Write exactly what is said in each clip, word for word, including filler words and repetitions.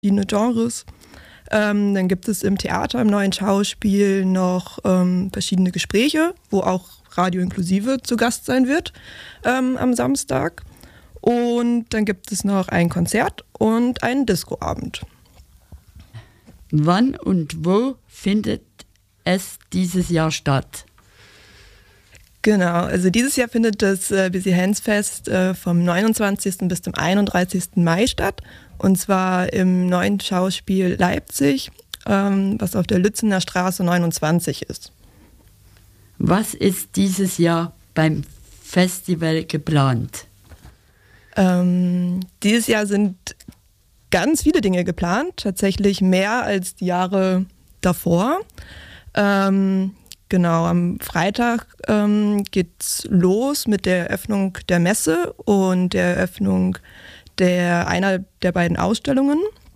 verschiedene Genres. Ähm, dann gibt es im Theater, im Neuen Schauspiel noch ähm, verschiedene Gespräche, wo auch Radio Inklusive zu Gast sein wird ähm, am Samstag. Und dann gibt es noch ein Konzert und einen Discoabend. Wann und wo findet es dieses Jahr statt? Genau, also dieses Jahr findet das äh, Busy Hands Fest äh, vom neunundzwanzigsten bis zum einunddreißigsten Mai statt. Und zwar im Neuen Schauspiel Leipzig, ähm, was auf der Lützener Straße neunundzwanzig ist. Was ist dieses Jahr beim Festival geplant? Ähm, dieses Jahr sind ganz viele Dinge geplant, tatsächlich mehr als die Jahre davor. Ähm, genau, am Freitag ähm, geht's los mit der Eröffnung der Messe und der Eröffnung der einer der beiden Ausstellungen.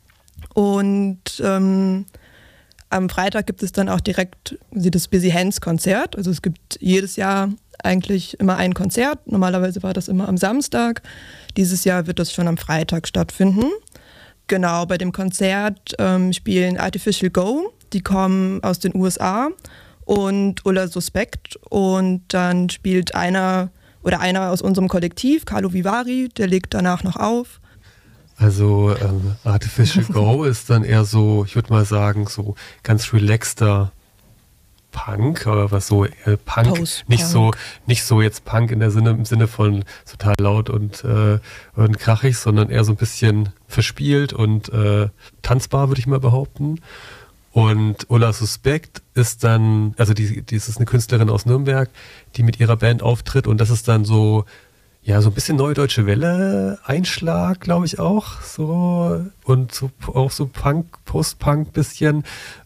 Und ähm, am Freitag gibt es dann auch direkt das Busy Hands Konzert. Also es gibt jedes Jahr eigentlich immer ein Konzert. Normalerweise war das immer am Samstag. Dieses Jahr wird das schon am Freitag stattfinden. Genau, bei dem Konzert ähm, spielen Artificial Go. Die kommen aus den U S A und Ulla Suspekt. Und dann spielt einer oder einer aus unserem Kollektiv, Carlo Vivari, der legt danach noch auf. Also ähm, Artificial Go ist dann eher so, ich würde mal sagen, so ganz relaxter Punk, aber was so äh, Punk, Post-Punk. nicht so nicht so jetzt Punk in der Sinne im Sinne von total laut und, äh, und krachig, sondern eher so ein bisschen verspielt und äh, tanzbar, würde ich mal behaupten. Und Ulla Suspekt ist dann, also die, die ist eine Künstlerin aus Nürnberg, die mit ihrer Band auftritt und das ist dann so, ja, so ein bisschen Neue Deutsche Welle Einschlag, glaube ich auch, so und so auch so Punk, Post-Punk bisschen.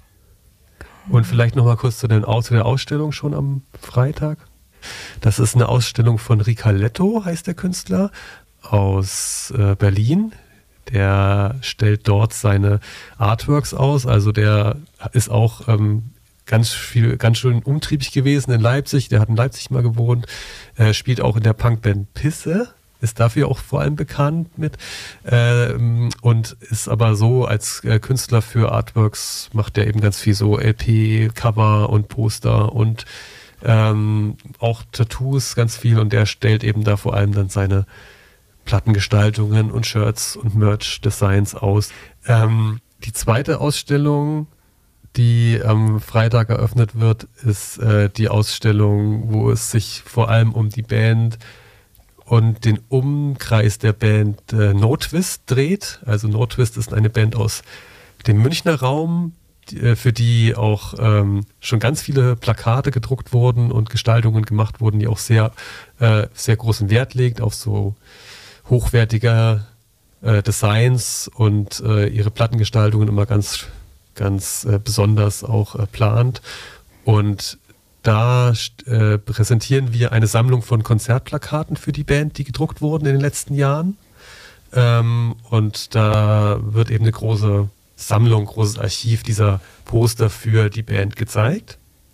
Und vielleicht noch mal kurz zu, den, zu der Ausstellung schon am Freitag. Das ist eine Ausstellung von Ricaletto, heißt der Künstler, aus äh, Berlin. Der stellt dort seine Artworks aus. Also der ist auch ähm, ganz viel, ganz schön umtriebig gewesen in Leipzig. Der hat in Leipzig mal gewohnt, äh, spielt auch in der Punkband Pisse. Ist dafür auch vor allem bekannt mit ähm, und ist aber so als äh, Künstler für Artworks macht er eben ganz viel so L P-Cover und Poster und ähm, auch Tattoos ganz viel und der stellt eben da vor allem dann seine Plattengestaltungen und Shirts und Merch-Designs aus. Ähm, die zweite Ausstellung, die am Freitag eröffnet wird, ist äh, die Ausstellung, wo es sich vor allem um die Band und den Umkreis der Band äh, No Twist dreht. Also No Twist ist eine Band aus dem Münchner Raum, die, äh, für die auch ähm, schon ganz viele Plakate gedruckt wurden und Gestaltungen gemacht wurden, die auch sehr, äh, sehr großen Wert legt auf so hochwertige äh, Designs und äh, ihre Plattengestaltungen immer ganz, ganz äh, besonders auch äh, plant. Und da äh, präsentieren wir eine Sammlung von Konzertplakaten für die Band, die gedruckt wurden in den letzten Jahren. Ähm, und da wird eben eine große Sammlung, großes Archiv dieser Poster für die Band gezeigt.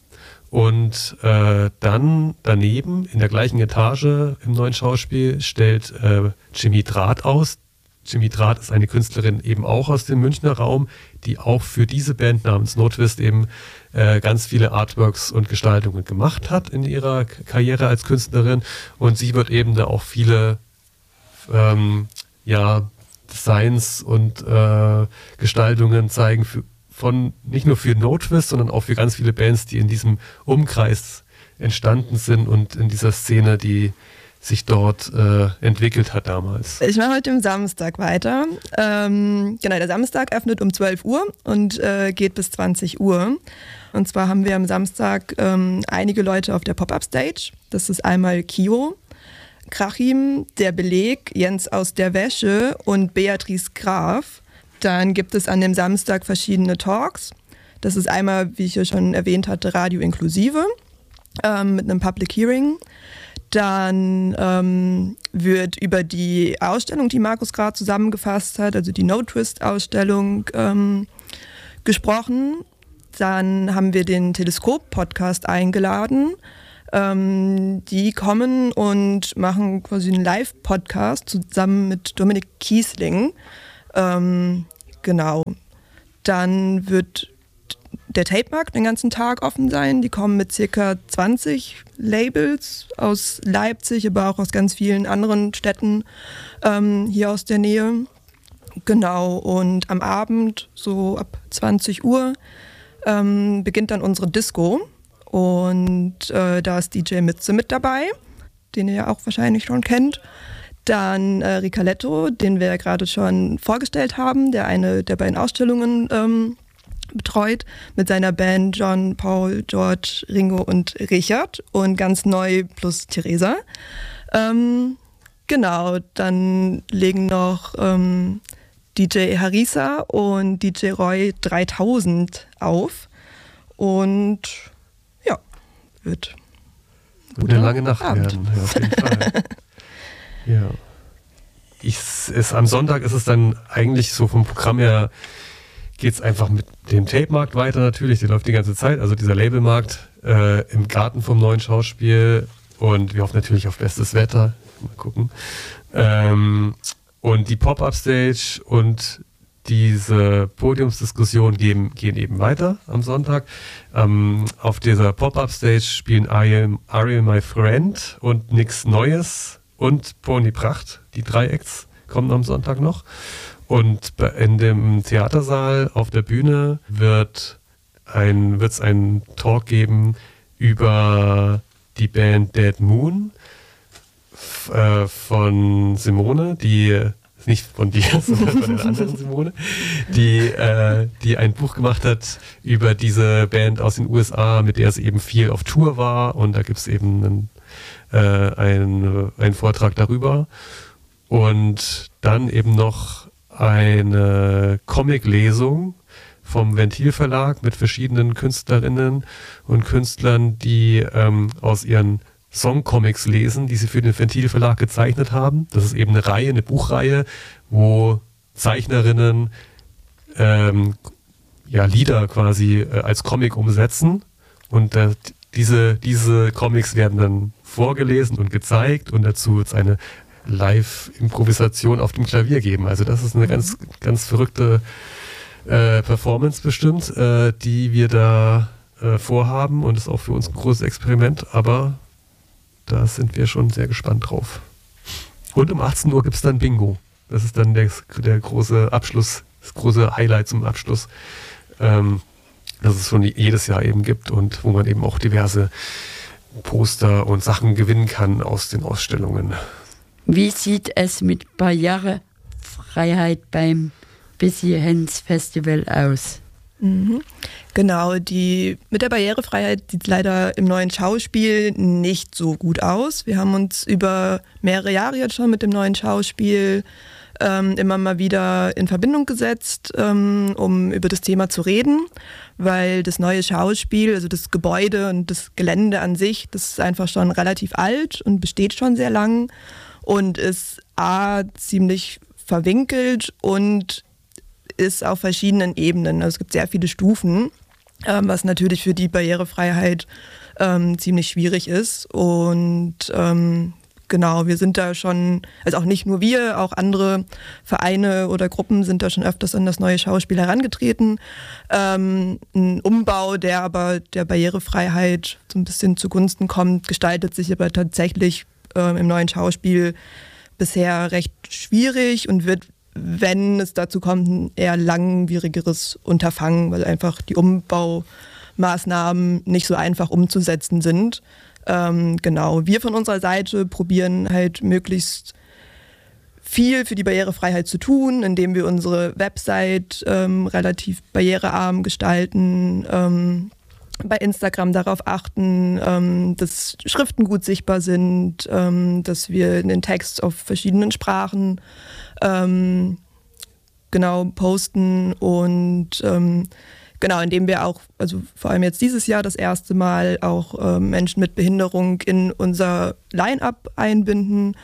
Und äh, dann daneben, in der gleichen Etage im Neuen Schauspiel, stellt äh, Jimmy Draht aus. Jimmy Draht ist eine Künstlerin eben auch aus dem Münchner Raum, die auch für diese Band namens No Twist eben äh, ganz viele Artworks und Gestaltungen gemacht hat in ihrer K- Karriere als Künstlerin. Und sie wird eben da auch viele ähm, ja, Designs und äh, Gestaltungen zeigen für, von nicht nur für No Twist, sondern auch für ganz viele Bands, die in diesem Umkreis entstanden sind und in dieser Szene, die sich dort äh, entwickelt hat damals. Ich mache heute am Samstag weiter. Ähm, genau, der Samstag öffnet um zwölf Uhr und äh, geht bis zwanzig Uhr. Und zwar haben wir am Samstag ähm, einige Leute auf der Pop-Up-Stage. Das ist einmal Kio, Krachim, der Beleg, Jens aus der Wäsche und Beatrice Graf. Dann gibt es an dem Samstag verschiedene Talks. Das ist einmal, wie ich ja schon erwähnt hatte, Radio Inklusive ähm, mit einem Public Hearing. Dann ähm, wird über die Ausstellung, die Markus gerade zusammengefasst hat, also die No Twist Ausstellung, ähm, gesprochen. Dann haben wir den Teleskop-Podcast eingeladen. Ähm, die kommen und machen quasi einen Live-Podcast zusammen mit Dominik Kiesling. Ähm, genau. Dann wird der Tape-Markt den ganzen Tag offen sein. Die kommen mit circa zwanzig Labels aus Leipzig, aber auch aus ganz vielen anderen Städten ähm, hier aus der Nähe. Genau, und am Abend, so ab zwanzig Uhr, ähm, beginnt dann unsere Disco. Und äh, da ist D J Mitze mit dabei, den ihr ja auch wahrscheinlich schon kennt. Dann äh, Ricaletto, den wir ja gerade schon vorgestellt haben, der eine der beiden Ausstellungen ähm, betreut, mit seiner Band John, Paul, George, Ringo und Richard und ganz neu plus Theresa. Ähm, genau, dann legen noch ähm, D J Harissa und D J Roy dreitausend auf und ja, wird eine lange Nacht Abend werden, ja, auf jeden Fall. Ja. Ich, ist, am Sonntag ist es dann eigentlich so vom Programm her, geht es einfach mit dem Tape-Markt weiter natürlich, der läuft die ganze Zeit, also dieser Labelmarkt äh, im Garten vom Neuen Schauspiel und wir hoffen natürlich auf bestes Wetter, mal gucken. Ähm, und die Pop-Up-Stage und diese Podiumsdiskussion gehen, gehen eben weiter am Sonntag. Ähm, auf dieser Pop-Up-Stage spielen Ariel, Ariel My Friend und Nix Neues und Pony Pracht. Die drei Acts kommen am Sonntag noch. Und in dem Theatersaal auf der Bühne wird ein, wird's einen Talk geben über die Band Dead Moon f- äh, von Simone, die nicht von dir, sondern von der anderen Simone, die, äh, die ein Buch gemacht hat über diese Band aus den U S A, mit der sie eben viel auf Tour war. Und da gibt es eben einen, äh, einen, einen Vortrag darüber. Und dann eben noch eine Comic-Lesung vom Ventil Verlag mit verschiedenen Künstlerinnen und Künstlern, die ähm, aus ihren Songcomics lesen, die sie für den Ventil Verlag gezeichnet haben. Das ist eben eine Reihe, eine Buchreihe, wo Zeichnerinnen ähm, ja, Lieder quasi äh, als Comic umsetzen. Und äh, diese, diese Comics werden dann vorgelesen und gezeigt und dazu wird es eine Live-Improvisation auf dem Klavier geben. Also das ist eine ganz, ganz verrückte äh, Performance bestimmt, äh, die wir da äh, vorhaben und ist auch für uns ein großes Experiment, aber da sind wir schon sehr gespannt drauf. Und um achtzehn Uhr gibt es dann Bingo. Das ist dann der, der große Abschluss, das große Highlight zum Abschluss, ähm, das es schon jedes Jahr eben gibt und wo man eben auch diverse Poster und Sachen gewinnen kann aus den Ausstellungen. Wie sieht es mit Barrierefreiheit beim Busy Hands Festival aus? Mhm. Genau, die, mit der Barrierefreiheit sieht es leider im Neuen Schauspiel nicht so gut aus. Wir haben uns über mehrere Jahre jetzt schon mit dem Neuen Schauspiel ähm, immer mal wieder in Verbindung gesetzt, ähm, um über das Thema zu reden, weil das Neue Schauspiel, also das Gebäude und das Gelände an sich, das ist einfach schon relativ alt und besteht schon sehr lang und ist a, ziemlich verwinkelt und ist auf verschiedenen Ebenen. Also es gibt sehr viele Stufen, ähm, was natürlich für die Barrierefreiheit ähm, ziemlich schwierig ist. Und ähm, genau, wir sind da schon, also auch nicht nur wir, auch andere Vereine oder Gruppen sind da schon öfters an das Neue Schauspiel herangetreten. Ähm, ein Umbau, der aber der Barrierefreiheit so ein bisschen zugunsten kommt, gestaltet sich aber tatsächlich ähm, im Neuen Schauspiel bisher recht schwierig und wird, wenn es dazu kommt, ein eher langwierigeres Unterfangen, weil einfach die Umbaumaßnahmen nicht so einfach umzusetzen sind. Ähm, genau, wir von unserer Seite probieren halt möglichst viel für die Barrierefreiheit zu tun, indem wir unsere Website ähm, relativ barrierearm gestalten, ähm, bei Instagram darauf achten, ähm, dass Schriften gut sichtbar sind, ähm, dass wir den Text auf verschiedenen Sprachen ähm, genau posten und ähm, genau, indem wir auch, also vor allem jetzt dieses Jahr das erste Mal auch ähm, Menschen mit Behinderung in unser Line-Up einbinden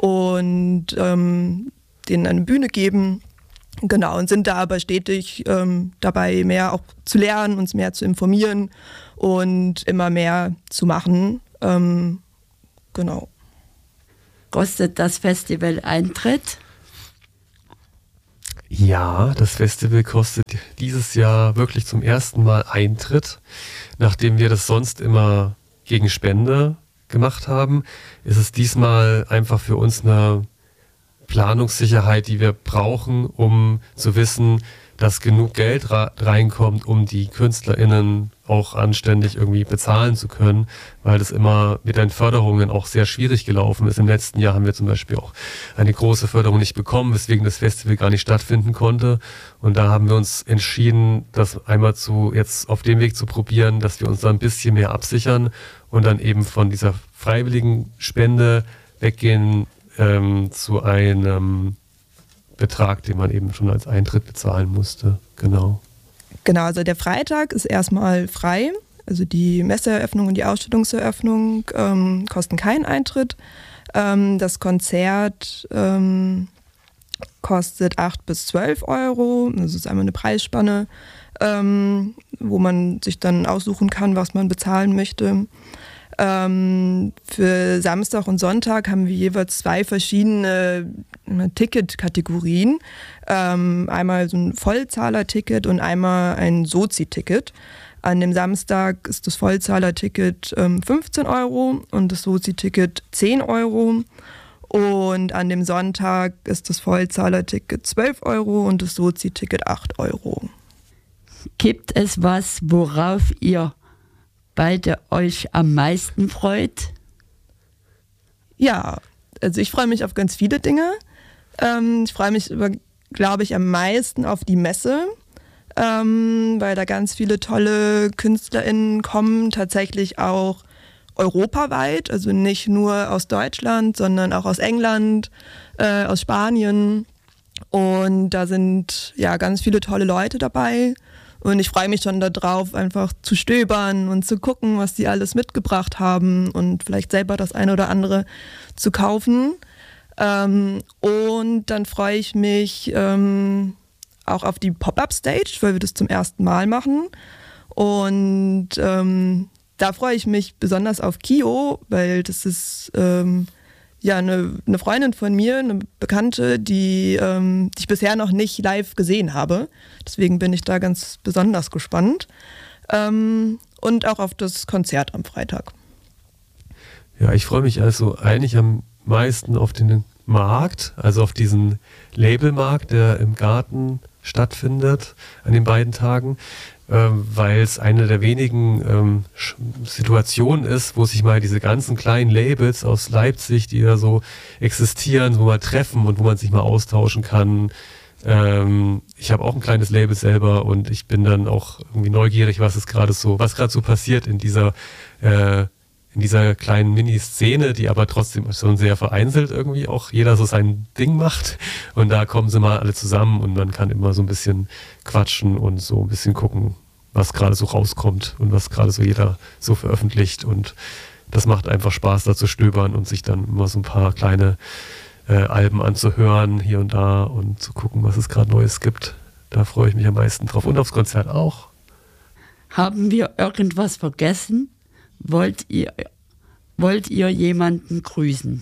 und ähm, denen eine Bühne geben. Genau, und sind da aber stetig ähm, dabei, mehr auch zu lernen, uns mehr zu informieren und immer mehr zu machen. Ähm, genau. Kostet das Festival Eintritt? Ja, das Festival kostet dieses Jahr wirklich zum ersten Mal Eintritt. Nachdem wir das sonst immer gegen Spende gemacht haben, ist es diesmal einfach für uns eine Planungssicherheit, die wir brauchen, um zu wissen, dass genug Geld reinkommt, um die KünstlerInnen auch anständig irgendwie bezahlen zu können, weil das immer mit den Förderungen auch sehr schwierig gelaufen ist. Im letzten Jahr haben wir zum Beispiel auch eine große Förderung nicht bekommen, weswegen das Festival gar nicht stattfinden konnte. Und da haben wir uns entschieden, das einmal zu jetzt auf dem Weg zu probieren, dass wir uns da ein bisschen mehr absichern und dann eben von dieser freiwilligen Spende weggehen ähm, zu einem Betrag, den man eben schon als Eintritt bezahlen musste. Genau. Genau, also der Freitag ist erstmal frei. Also die Messeeröffnung und die Ausstellungseröffnung ähm, kosten keinen Eintritt. Ähm, das Konzert ähm, kostet acht bis zwölf Euro. Das ist einmal eine Preisspanne, ähm, wo man sich dann aussuchen kann, was man bezahlen möchte. Ähm, für Samstag und Sonntag haben wir jeweils zwei verschiedene Ticketkategorien. Ähm, einmal so ein Vollzahler-Ticket und einmal ein Sozi-Ticket. An dem Samstag ist das Vollzahler-Ticket ähm, fünfzehn Euro und das Sozi-Ticket zehn Euro. Und an dem Sonntag ist das Vollzahler-Ticket zwölf Euro und das Sozi-Ticket acht Euro. Gibt es was, worauf ihr beide euch am meisten freut? Ja, also ich freue mich auf ganz viele Dinge. Ähm, ich freue mich, über, glaube ich, am meisten auf die Messe, ähm, weil da ganz viele tolle KünstlerInnen kommen, tatsächlich auch europaweit, also nicht nur aus Deutschland, sondern auch aus England, äh, aus Spanien. Und da sind ja ganz viele tolle Leute dabei. Und ich freue mich schon darauf, einfach zu stöbern und zu gucken, was die alles mitgebracht haben und vielleicht selber das eine oder andere zu kaufen. Ähm, und dann freue ich mich ähm, auch auf die Pop-Up-Stage, weil wir das zum ersten Mal machen. Und ähm, da freue ich mich besonders auf Kio, weil das ist ähm, ja eine, eine Freundin von mir, eine Bekannte, die, ähm, die ich bisher noch nicht live gesehen habe. Deswegen bin ich da ganz besonders gespannt. Ähm, und auch auf das Konzert am Freitag. Ja, ich freue mich also eigentlich am meisten auf den Markt, also auf diesen Labelmarkt, der im Garten stattfindet an den beiden Tagen, ähm, weil es eine der wenigen ähm, Situationen ist, wo sich mal diese ganzen kleinen Labels aus Leipzig, die da so existieren, wo man treffen und wo man sich mal austauschen kann. Ähm, ich habe auch ein kleines Label selber und ich bin dann auch irgendwie neugierig, was es gerade so, was gerade so passiert in dieser äh, in dieser kleinen Mini-Szene, die aber trotzdem schon sehr vereinzelt irgendwie auch jeder so sein Ding macht. Und da kommen sie mal alle zusammen und man kann immer so ein bisschen quatschen und so ein bisschen gucken, was gerade so rauskommt und was gerade so jeder so veröffentlicht. Und das macht einfach Spaß, da zu stöbern und sich dann immer so ein paar kleine äh, Alben anzuhören hier und da und zu gucken, was es gerade Neues gibt. Da freue ich mich am meisten drauf. Und aufs Konzert auch. Haben wir irgendwas vergessen? Wollt ihr, wollt ihr jemanden grüßen?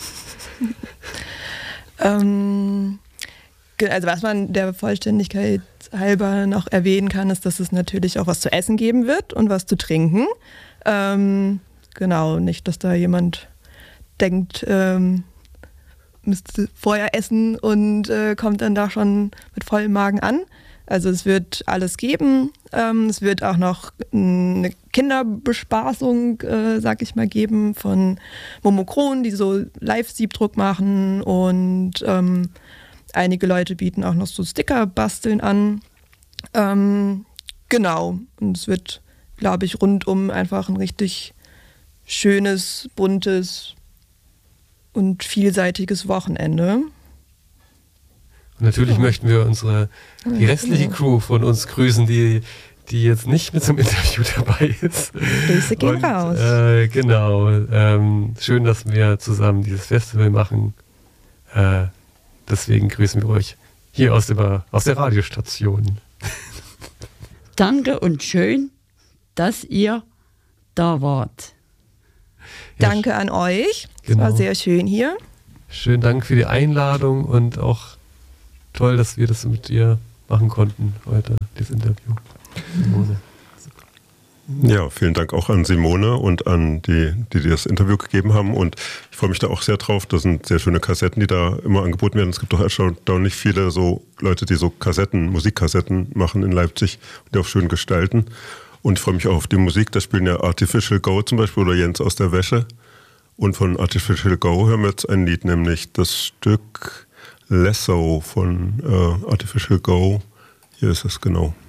ähm, also was man der Vollständigkeit halber noch erwähnen kann, ist, dass es natürlich auch was zu essen geben wird und was zu trinken. Ähm, genau, nicht, dass da jemand denkt, ähm, müsste vorher essen und äh, kommt dann da schon mit vollem Magen an. Also es wird alles geben. Ähm, es wird auch noch eine Kinderbespaßung, äh, sag ich mal, geben von Momokron, die so Live-Siebdruck machen. Und ähm, einige Leute bieten auch noch so Sticker basteln an. Ähm, genau. Und es wird, glaube ich, rundum einfach ein richtig schönes, buntes und vielseitiges Wochenende. Und natürlich ja. möchten wir unsere, die restliche Crew von uns grüßen, die, die jetzt nicht mit zum Interview dabei ist. Grüße gehen Und, raus. Äh, genau. Ähm, schön, dass wir zusammen dieses Festival machen. Äh, deswegen grüßen wir euch hier aus der, aus der Radiostation. Danke und schön, dass ihr da wart. Ja, Danke an euch. Es genau. war sehr schön hier. Schönen Dank für die Einladung und auch toll, dass wir das mit dir machen konnten heute, dieses Interview. Simone. Ja, vielen Dank auch an Simone und an die, die dir das Interview gegeben haben. Und ich freue mich da auch sehr drauf. Das sind sehr schöne Kassetten, die da immer angeboten werden. Es gibt auch erstaunlich viele so Leute, die so Kassetten, Musikkassetten machen in Leipzig und die auch schön gestalten. Und ich freue mich auch auf die Musik. Da spielen ja Artificial Go zum Beispiel oder Jens aus der Wäsche. Und von Artificial Go hören wir jetzt ein Lied, nämlich das Stück Lasso von äh, Artificial Go. Hier ist es genau.